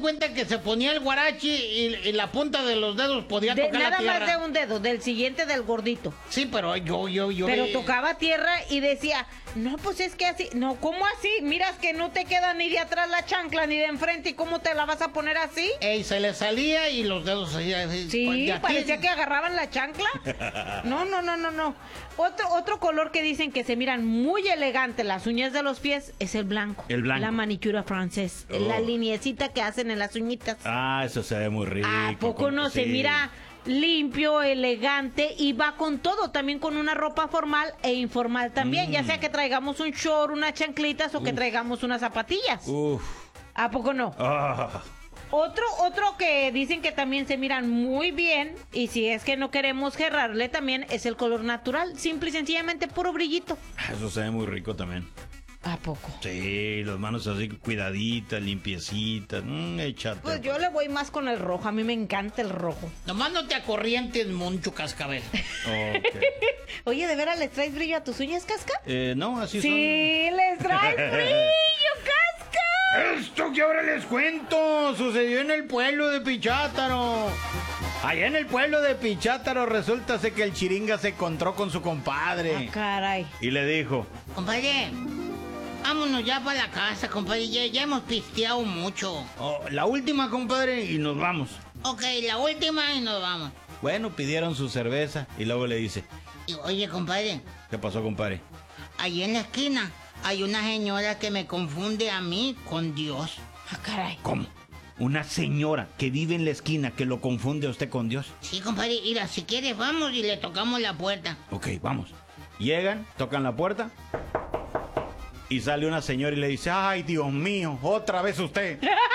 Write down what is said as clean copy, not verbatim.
cuenta que se ponía el guarachi y la punta de los dedos podía tocar la Nada tierra. más de un dedo, del siguiente del gordito. Sí, pero yo... Pero tocaba tierra y decía, no, pues es que así, no, ¿cómo así? Miras que no te queda ni de atrás la chancla ni de enfrente, ¿y cómo te la vas a poner así? Ey, se le salía y los dedos así. Sí, aquí. parecía que agarraban la chancla. No. Otro color que dicen que se miran muy elegante las uñas de los pies es el blanco. El blanco. La manicura francés. Oh. La liniecita que hacen en las uñitas. Ah, eso se ve muy rico. ¿A poco no se mira limpio, elegante y va con todo? También con una ropa formal e informal también. Ya sea que traigamos un short, unas chanclitas o que traigamos unas zapatillas. Uf. ¿A poco no? Ah. Otro que dicen que también se miran muy bien, y si es que no queremos gerrarle también, es el color natural, simple y sencillamente puro brillito. Eso se ve muy rico también. ¿A poco? Sí, las manos así cuidaditas, limpiecitas. Échate. Pues yo le voy más con el rojo, a mí me encanta el rojo. Nomás no te acorrientes mucho, Cascabel. Okay. Oye, ¿de veras les traes brillo a tus uñas, Casca? No, así Sí, les traes brillo, Casca. Esto que ahora les cuento sucedió en el pueblo de Pichátaro. Allá en el pueblo de Pichátaro resulta que el Chiringa se encontró con su compadre. Ah, caray. Y le dijo, Compadre, vámonos ya para la casa, compadre. Ya hemos pisteado mucho. la última, compadre, y nos vamos. Ok, la última y nos vamos. Bueno, pidieron su cerveza y luego le dice, Y, oye, compadre, ¿qué pasó, compadre? ahí en la esquina hay una señora que me confunde a mí con Dios. Ah, caray. ¿Cómo? Una señora que vive en la esquina que lo confunde a usted con Dios. Sí, compadre, mira, si quieres vamos y le tocamos la puerta. Ok, vamos. Llegan, tocan la puerta y sale una señora y le dice, ay, Dios mío, otra vez usted.